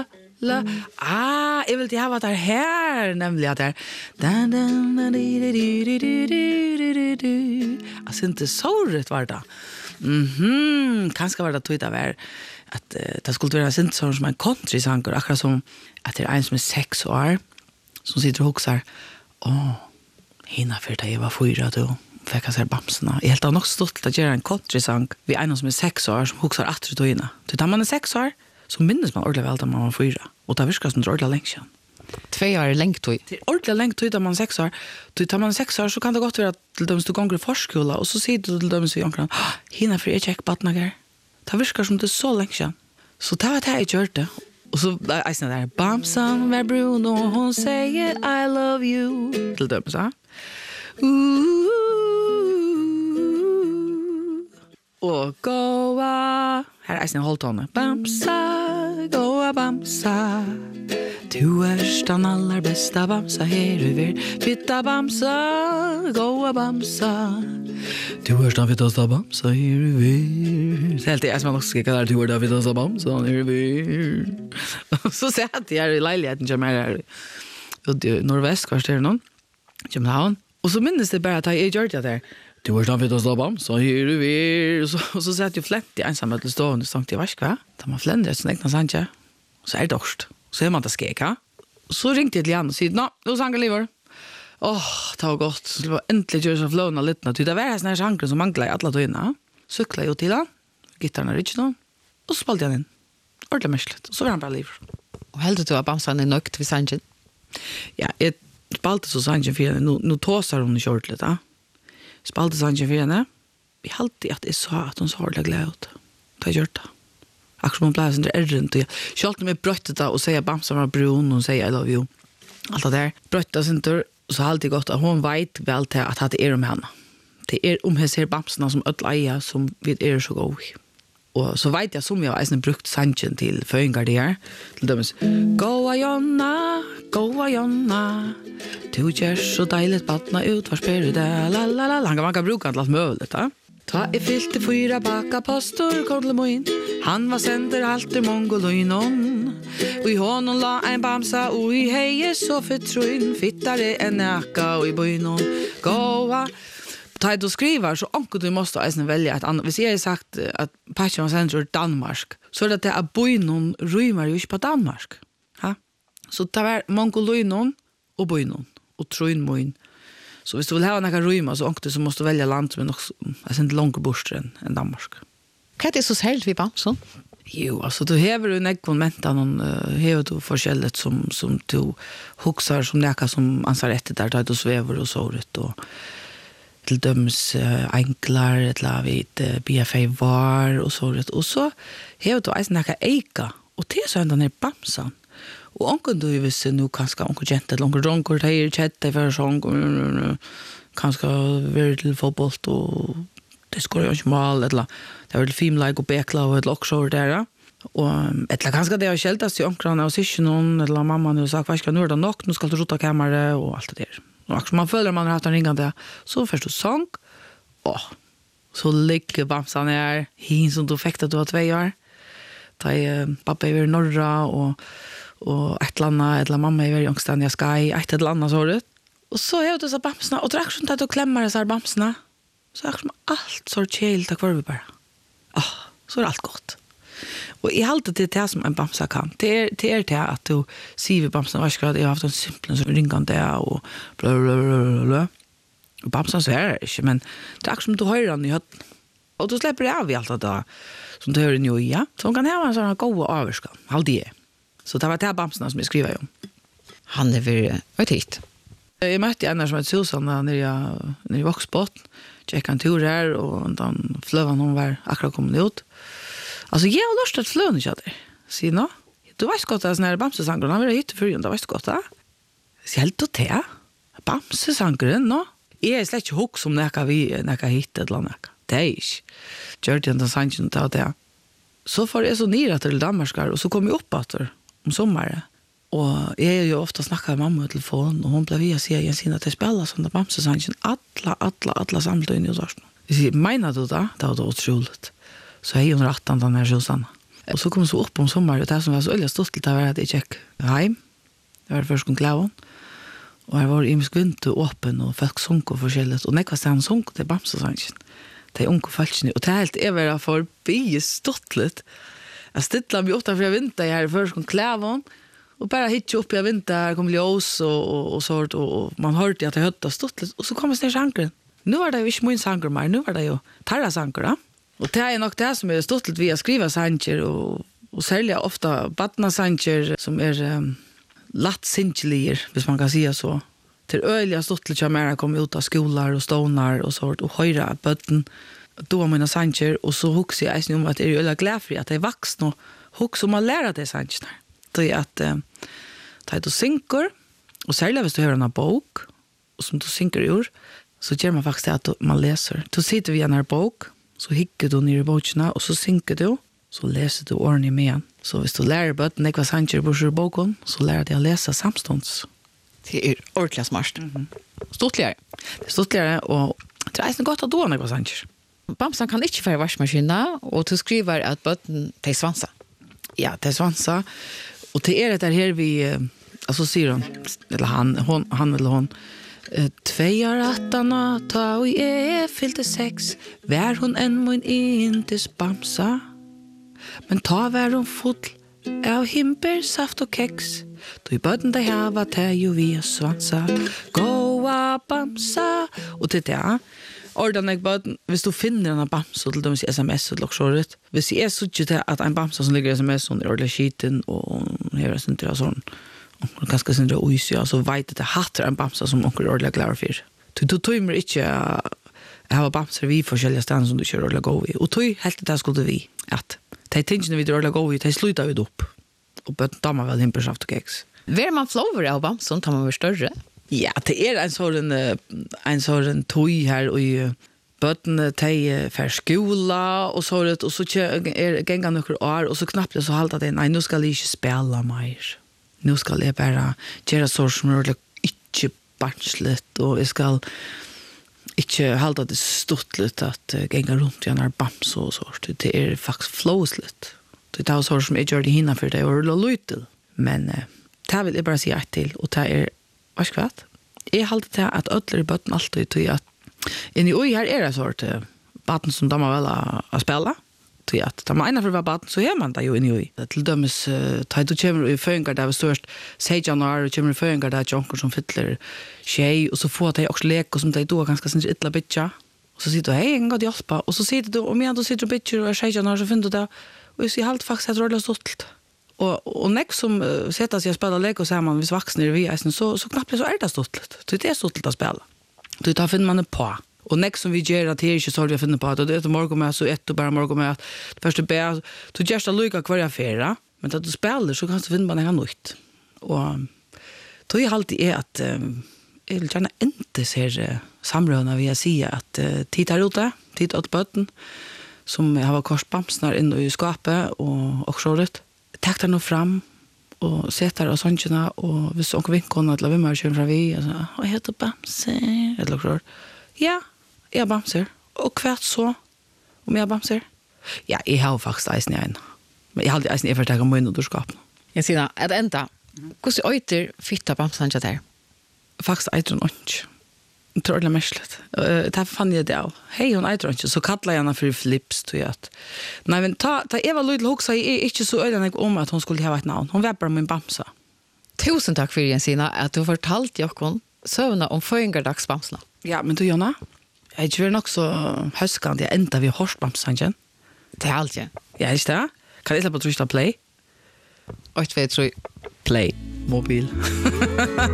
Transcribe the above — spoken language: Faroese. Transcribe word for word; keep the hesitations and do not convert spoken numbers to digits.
la. Ah, jeg vil ha det her, nemlig at det er. Altså, inte så rett var det. Mhm, kanskje var det tog det var at uh, det skulle være sint sånn som en country-sanger, akkurat som at det er en som er seks år, som sitter og hokser, åh, hina for det jeg var fyra, du, fikk jeg ser bamsene. Jeg helt har nok stått til å gjøre en country-sang ved en som er seks år, som hokser atter i togene. Så da man er seks år, så minnes man ordentlig vel da man var fyra, og det virker som det er ordentlig lenge siden. Två år är längt tog. Det är ordentligt längt tog när man är sex år. Då tar man sex år så kan det gott vara att till dem du går i förskola och så säger du till dem så jag hinna för jag check partner. Det virkar som det är så länge sedan. Så det var det jag gjorde. Och så är det där Bamsan med Bruno hon säger I love you till dem så. Och goa här är sin hålltone. Bamsa goa bamsa. Du är den allra bästa bamsa här över. Fitta bamsa, goa bamsa. Du är den fittaste bamsa här över. Så helt det är som man också ska kalla du är den fittaste bamsa här över. Så satt jag i lägenheten som är i nordvästkvarteren någon. Köpenhamn. Och så minns det bara att jag gjort det där. Du är den fittaste bamsa här över. Och så satt jag flätt i ensamhet till stående och sånt i varskva. Där man fländer ett sånt ägna sandja. Så är det dörst. Så är man det skeka. Så ringte jag till Jan och sa, nå, nå sanger liver. Åh, det var gott. Det var äntligen görs av flåna lite. Det var här såna här sanger som manglar i alla tøyna. Cykla jag till han. Gitarren är riktigt då. Och så spalde jag den. Ordentligt märkligt. Och så var han bara liver. Och helt du att bamsan är nökt vid sangen? Ja, jag spalte så sangen för henne. Nu, nu tåsar hon i kjort lite. Spalte sangen för henne. Vi alltid att det sa att hon så hårdligt glad ut. Det har gjort det. Akkurat man blev sånn der errent. Så alltid med brøttet da, og sier Bamsa var brun, og sier I love you. Alt det der. Brøttet sånn der, så har alltid gått at hun vet vel til at det er om henne. Det er om jeg ser Bamsene som ødel eier, som vi er så god. Og så vet jeg som jeg har eisen brukt sangen til føringer det her. Til dømes, Gåa Jonna, gåa Jonna, du gjør så deilig badna ut, hva spør du det, la la la. Han kan man kan bruke han til alt mulig, da. Ta I fylte fyra baka postor kom til moin. Han var sender alltid mongoloinon. Og I honom la en bamsa og I heie så förtroin. Fittare en näka og I boinon. Gåa. Ta du skriver så onkel du måste eisen välja ett annat. Hvis jeg har sagt at Patchen var sender ur Danmark, så er det at boinon rymar jo ikke på Danmark. Ha? Så det var mongoloinon og boinon og troin moin. Så hvis du vill ha några rymar så ångte så måste du välja land som är nog alltså inte långt bort än än Danmark. Vad är det så särskilt vid Bamsan? Jo, alltså du häver ju en konvent någon häver du forskjellet som som du huxar som näka som ansar rätt där då svävar och så rätt och till döms enklar ett lavit B F A var och så rätt och så häver du alltså näka eika och det så ända ner Bamsan. Og onkel du visste nu kanskje onkel Jente, onkel Ronker, det er kjette for sånn, kanskje være til fotboll, og det skår jo ikke mål, eller det var til filmleik og bekla og et loksår der, og eller kanskje det har kjeltast til onklene og sikker noen, eller mammaen har sagt, hva skal nå er det nok, nå skal du rota kameret og alt det der. Og akkurat man føler man har hatt en ringende, så først du sang, og så ligger Bamsan her, hin som du fikk at du var tvei år, da er pappa er i norra, og og ett landa eller mamma är i Youngstan jag sky ett ett landa så det och så är det så bamsna och drar sånt att du klämmer så här bamsna så är det allt så chill tack för vi bara ah så är allt gott och I hållt det till som en bamsa kan det är det är det att du ser vi bamsna var skrad jag har haft en simpel som ringande och bla bla bla bla och bamsa så är det men det är som du hör den i och du släpper av i allt det där som du hör i nu ja så kan ha en sån god överskan allt det Så det var det här Bamsarna som jag skriver om. Han är väl ett hit. Jag mötte en som heter Susan när jag när jag Voxbot. Checkade en tur här och den flövan hon var akkurat kommit ut. Alltså jag har lust att flöna inte där. Se nå. Du vet gott att när Bamsesangren har varit hit för ju, då vet gott det. Så helt och te. Bamsesangren nå. Är det släkt hook som näka vi näka hit eller näka. Det är inte. Jordan den sanchen ta det. Så får jag så nere till Danmark och så kom jag upp åter om sommaren. Och jag är ju ofta snackar med mamma i telefon och hon blev via säga igen sina till spela som de Bamsesangen alla alla alla samlade in i oss. Vi säger menar du då? Det var då otroligt. Så är ju under attan den här Susanna. Och så kom det så upp om sommar och det som var så öliga stort det var att jag gick hem. Det var först kom klavon. Och jag var i min skund och öppen och folk sunk och forskjelligt. Och när jag sen sunk till Bamsesangen. Det är unga falskning. Och det är helt över för bi stort lite. Jag stilla mig åtta för jag vinter här först kom klavon. Och bara hitcha upp jag vinter kom ljus och och, och sånt och man hörde att det hötta stort lite och så kommer det sankren. Nu var det ju inte min sankar mer, nu var det ju tarra sankar då. Och det är nog det som är stort lite via skriva sankar och och sälja ofta badna sankar som är um, latt sinchlier, hvis man kan säga så. Till öliga stort lite mer kom ut av skolor och stonar och sånt och höra bötten då var mina sankar och så huxar jag om att det är öliga glädje att det är vuxna hux som man lär det sankar. Det är att eh, ta ett och synker och sälja hvis du hör en bok och som du synker ur så gör man faktiskt att man läser. Då sitter vi i en här bok så hickar du ner i bokerna och så synker du så läser du ordentligt med igen. Så hvis du lär bötten ekva sanger på boken så lär dig att läsa samstånds. Det är ordentligt smart. Mm-hmm. Stortligare. Det är stortligare och det är gott att då ekva sanger. Bamsan kan inte få vaskmaskina och du skriver att bötten till svansa. Ja, det är svansa. Och det är det där här vi, alltså säger hon, eller han, hon, han eller hon, Tvejar attarna ta och är fyllde sex, vär hon en mun inte Bamsa. Men ta vär hon full av himber, saft och kex. Då i böden det här var det ju via svansa. Goa Bamsa. Och det där, ordan jag böden, hvis du finner en Bamsa till dem i sms och loksåret. Hvis jag är så inte att en Bamsa som ligger i sms hon är ordentlig skiten och höra sin till sån. Och ganska syndra oisja, så vet att det hattar en Bamsa som onkel ordentligt glad för. Du du tog mig inte jag har Bamsa vi forskjelliga ställen som du kör ordentligt gå i. Och tog helt det skulle vi att de tingene vi ordentligt gå i, de slutar vi upp. Och börjar damma väl himpersaft och kex. Vär man flower av Bamsa tar man väl större? Ja, det är en sån en sån tog här och i bötten te för skola och så det och så är gänga några år och så knappt så halta det nej nu ska jag inte spela mer. Nu ska jag bara göra så som är inte barnsligt och jag ska inte hålla det stort lite att gänga runt i en Bamsa och så. Det är faktiskt flowsligt. Det är så som jag gör det hinna för det och lite. Men det vill jag bara säga ett till och det är, vad ska jag vet? Jag håller till att ödlar i bötten alltid till att in i oj här är det så att baden som de har väl att spela. Till att de ena för var baden så är man där ju in i oj. Till dömes tar du kommer i föringar där var störst sejan och kommer i föringar där jonker som fyller tjej och så får de också lek och som de då ganska sen illa bitcha. Och så sitter du hej en god hjälpa och så sitter du och medan du sitter och bitcher och sejan och så finner du det och så halt faktiskt att rulla stolt. Och och näck som uh, sätter sig att spela lek och så man vis vuxna vi är så så knappt så är det stolt. Det är stolt att spela. Du tar finner man på. Och näck som vi gör att det är inte så vi finner på att det är morgon med så ett och bara morgon med att det första bä du just att lucka kvar affära men att du spelar så kan du finna man har nytt. Och då är alltid är att jag vill gärna inte se samröna vi säga att titta ut där titta åt bötten som har korsbamsnar in i skapet och och så rätt tack där nu fram och sätter och såntjena och vi såg vinkorna till vi mer kör från vi alltså vad heter Bamse eller så ja jag Bamse och kvart så om jag Bamse ja jag har faktiskt isen igen men jag har isen i förtaga mun och skap Jag ser att ända hur så öter fitta Bamsan där faktiskt I don't know jag tror det mest det här fann jag det hej hon I don't så kallar jag henne för flips tror jag att nej men ta ta Eva Ludl Huxa är inte så öden om att hon skulle ha ett namn hon vepar min Bamsa. Tusen tack för Jensina att du har fortalt Jokon sövna om föringardags Bamsla. Ja men du Jonna jag tror nog så höskande jag ända vi hörst Bamsan igen. Det är allt ja. Ja just det. Kan jag släppa trycka play? Och två tre play mobil.